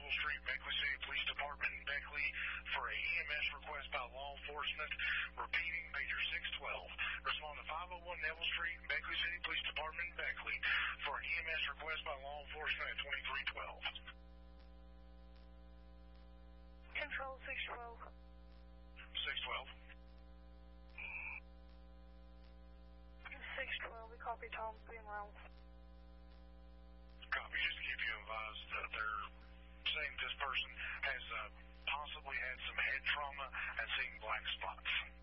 Neville Street, Beckley City Police Department in Beckley for a EMS request by law enforcement. Repeating, Major 612. Respond to 501 Neville Street, Beckley City Police Department in Beckley for an EMS request by law enforcement at 2312. Control 612. 612. 612, we copy Tom being wrong. Copy. Just to keep you advised, they're saying this person has possibly had some head trauma and seeing black spots.